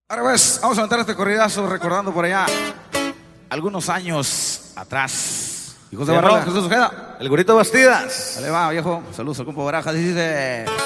Ahora pues, vamos a aventar este corridazo recordando por allá algunos años atrás. Y José Barrola, Jesús Ojeda. El Gorrito Bastidas. Dale va, viejo. Saludos al compa Barajas. Dice...